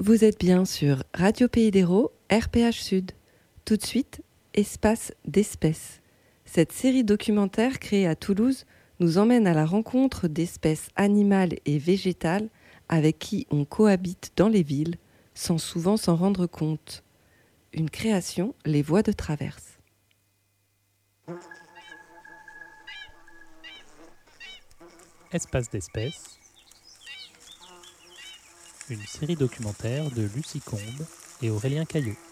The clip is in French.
Vous êtes bien sur Radio Pays d'Hérault, RPH Sud. Tout de suite, Espace d'espèces. Cette série documentaire créée à Toulouse nous emmène à la rencontre d'espèces animales et végétales avec qui on cohabite dans les villes sans souvent s'en rendre compte. Une création, Les Voies de Traverse. Espace d'espèces, une série documentaire de Lucie Combe et Aurélien Caillot.